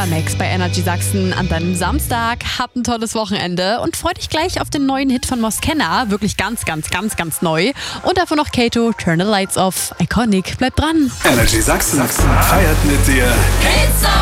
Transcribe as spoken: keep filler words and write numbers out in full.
Max bei Energy Sachsen an deinem Samstag. Hab ein tolles Wochenende und freu dich gleich auf den neuen Hit von Moskenna. Wirklich ganz, ganz, ganz, ganz neu. Und davon noch Kato, Turn the Lights Off. Iconic, bleib dran. Energy Sachsen feiert mit dir.